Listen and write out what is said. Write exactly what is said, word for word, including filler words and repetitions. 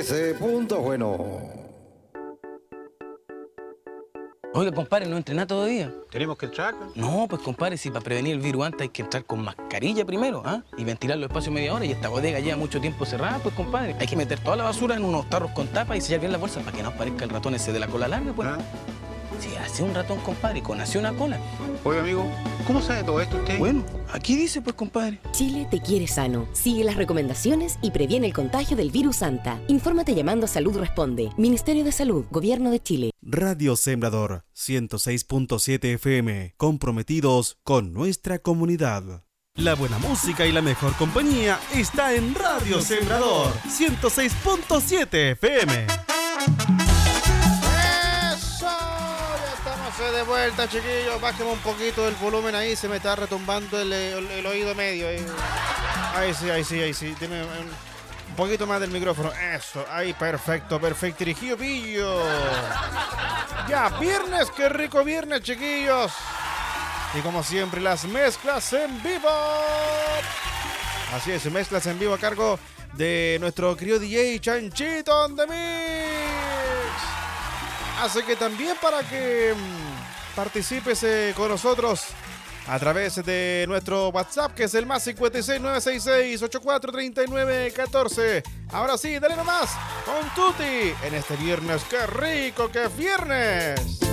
ese punto bueno. Oiga, compadre, ¿no entrena todavía? ¿Tenemos que entrar? No, pues, compadre, si para prevenir el virus antes hay que entrar con mascarilla primero, ¿ah? Y ventilar los espacios media hora, y esta bodega lleva mucho tiempo cerrada, pues, compadre. Hay que meter toda la basura en unos tarros con tapa y sellar bien la bolsa para que no aparezca el ratón ese de la cola larga, pues. ¿Ah? Si hace un ratón, compadre, con hace una cola. Oye, amigo, ¿cómo sabe todo esto usted? Bueno, aquí dice, pues, compadre. Chile te quiere sano. Sigue las recomendaciones y previene el contagio del virus Santa. Infórmate llamando a Salud Responde. Ministerio de Salud, Gobierno de Chile. Radio Sembrador, ciento seis punto siete F M, comprometidos con nuestra comunidad. La buena música y la mejor compañía está en Radio Sembrador, ciento seis punto siete F M. De vuelta, chiquillos, bájeme un poquito el volumen ahí, se me está retumbando el, el, el oído medio. Ahí. ahí sí, ahí sí, ahí sí. Tiene un, un poquito más del micrófono. Eso, ahí, perfecto, perfecto. Dirigido, pillo. Ya, viernes, qué rico viernes, chiquillos. Y como siempre, las mezclas en vivo. Así es, mezclas en vivo a cargo de nuestro querido D J Chanchito on the Mix. Así que también para que participes eh, con nosotros a través de nuestro WhatsApp, que es el más cincuenta y seis, novecientos sesenta y seis, ochenta y cuatro, treinta y nueve, catorce. Ahora sí, dale nomás con Tuti en este viernes. ¡Qué rico que es viernes!